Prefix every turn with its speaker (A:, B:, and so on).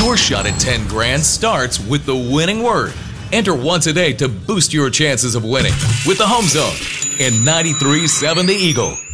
A: Your shot at 10 grand starts with the winning word. Enter once a day to boost your chances of winning with the Home Zone in 93.7 The Eagle.